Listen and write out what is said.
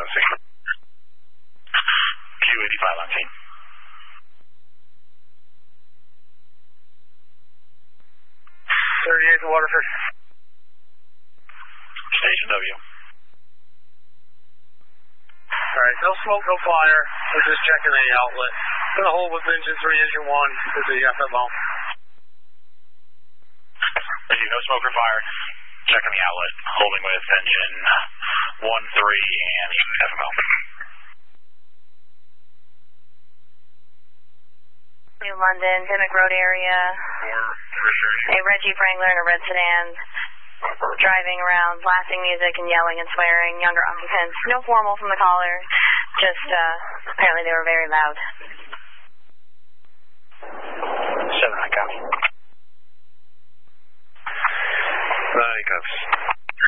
scene. Q85 on scene. .38 to Waterford. Station W. Alright, no smoke, no fire. We're just checking the outlet. Gonna hold with engine 3, engine 1 with the FMO. No smoke or fire. Checking the outlet. Holding with engine 1, 3, and FMO. New London, Dimmock Road area. A red Jeep Wrangler and a red sedan. Driving around, blasting music and yelling and swearing. Younger occupants. No formal from the caller. Just, apparently they were very loud. 7, I copy. 9 cops.